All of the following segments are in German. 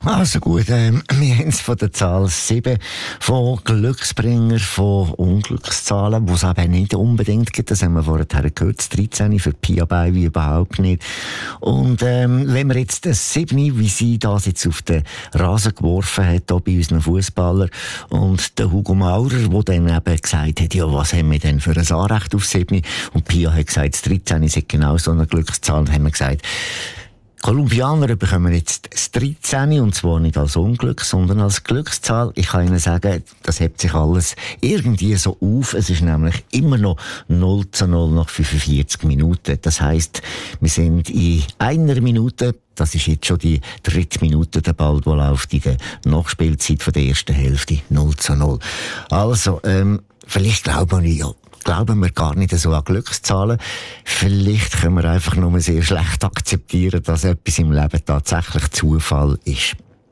Also gut, wir haben es von der Zahl 7, von Glücksbringer, von Unglückszahlen, wo es eben nicht unbedingt gibt. Das haben wir vorher gehört, das 13 für Pia Beiwi überhaupt nicht. Und wenn wir jetzt das 7, wie sie das jetzt auf den Rasen geworfen hat, hier bei unseren Fußballern, und der Hugo Maurer, der dann eben gesagt hat, ja, was haben wir denn für ein Anrecht auf 7? Und Pia hat gesagt, das 13 ist genau so eine Glückszahl. Und haben wir gesagt, Kolumbianer bekommen jetzt das 13, und zwar nicht als Unglück, sondern als Glückszahl. Ich kann Ihnen sagen, das hebt sich alles irgendwie so auf. Es ist nämlich immer noch 0:0 nach 45 Minuten. Das heisst, wir sind in einer Minute, das ist jetzt schon die 3. Minute, der Ball, der läuft in der Nachspielzeit von der ersten Hälfte, 0:0. Also, vielleicht glauben wir gar nicht so an Glückszahlen. Vielleicht können wir einfach nur sehr schlecht akzeptieren, dass etwas im Leben tatsächlich Zufall ist.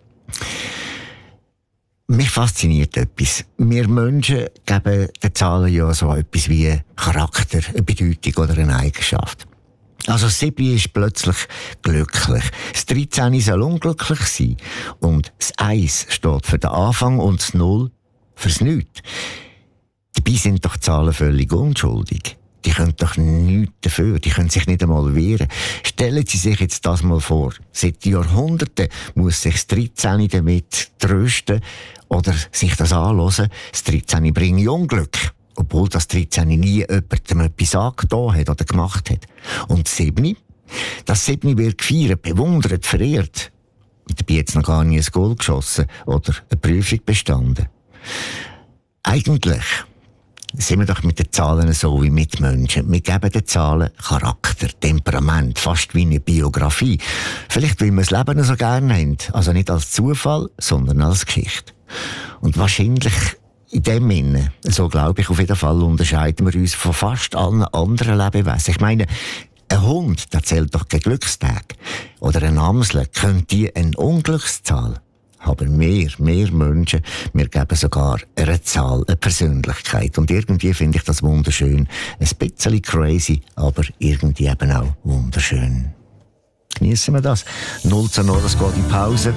Mich fasziniert etwas. Wir Menschen geben den Zahlen ja so etwas wie Charakter, eine Bedeutung oder eine Eigenschaft. Also das 7 ist plötzlich glücklich. Das 13 soll unglücklich sein. Und das 1 steht für den Anfang und das 0 fürs Nichts. Dabei sind doch Zahlen völlig unschuldig. Die können doch nichts dafür, die können sich nicht einmal wehren. Stellen Sie sich jetzt das mal vor. Seit Jahrhunderten muss sich das 13 damit trösten oder sich das anhören. Das 13 bringt Unglück, obwohl das 13 nie jemandem etwas angetan hat oder gemacht hat. Und das 7? Das 7 wird gefeiert, bewundert, verehrt. Und dabei hat es noch gar nie ein Goal geschossen oder eine Prüfung bestanden. Eigentlich sind wir doch mit den Zahlen so wie mit Menschen. Wir geben den Zahlen Charakter, Temperament, fast wie eine Biografie. Vielleicht, weil wir das Leben so gerne haben. Also nicht als Zufall, sondern als Geschichte. Und wahrscheinlich in dem Sinne, so glaube ich auf jeden Fall, unterscheiden wir uns von fast allen anderen Lebewesen. Ich meine, ein Hund, der zählt doch kein Glückstag. Oder ein Amsel, könnte eine Unglückszahl. Aber mehr Menschen, wir geben sogar eine Zahl, eine Persönlichkeit. Und irgendwie finde ich das wunderschön. Ein bisschen crazy, aber irgendwie eben auch wunderschön. Genießen wir das. 0:0, das geht in Pause.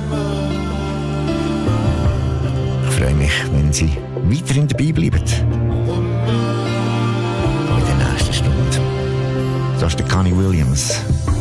Ich freue mich, wenn Sie weiterhin dabei bleiben. In der nächsten Stunde. Das ist der Connie Williams.